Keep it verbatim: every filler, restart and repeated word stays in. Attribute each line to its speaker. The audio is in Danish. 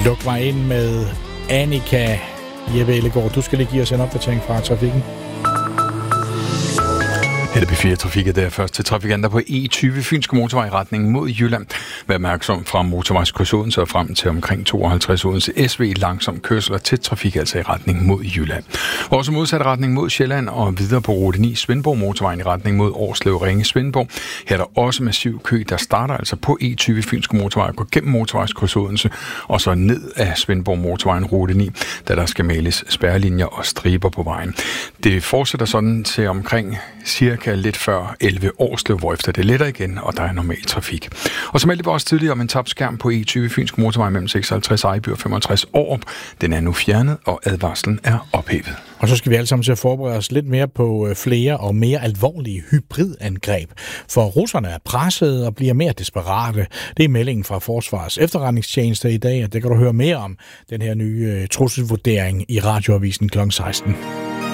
Speaker 1: Luk mig ind med Annika. Jeppe Ellegaard, du skal lige give os en opdatering fra trafikken.
Speaker 2: Her er B fire Trafik, der først til trafikanter på E tyve Fynske Motorvej i retning mod Jylland. Vær opmærksom fra motorvejskryds Odense og frem til omkring tooghalvtreds Odense S V langsom kørsel og tæt trafik altså i retning mod Jylland. Også modsat retning mod Sjælland og videre på rute ni Svendborg Motorvejen i retning mod Årslev Ringe Svendborg. Her er der også massiv kø, der starter altså på E tyve Fynske Motorvej og går gennem motorvejskryds Odense og så ned af Svendborg Motorvejen rute ni, da der skal males spærrelinjer og striber på vejen. Det fortsætter sådan til omkring cirka lidt før elleve Årslev, hvorefter det letter igen, og der er normal trafik. Og så meldte vi også tidligere om en tabt skærm på E tyve Fynsk Motorvej mellem seksoghalvtreds Ejby og femogtres Aarup. Den er nu fjernet, og advarslen er ophævet.
Speaker 1: Og så skal vi alle sammen til at forberede os lidt mere på flere og mere alvorlige hybridangreb. For russerne er presset og bliver mere desperate. Det er meldingen fra Forsvarets efterretningstjeneste i dag, og det kan du høre mere om, den her nye trusselsvurdering i Radioavisen klokken seksten.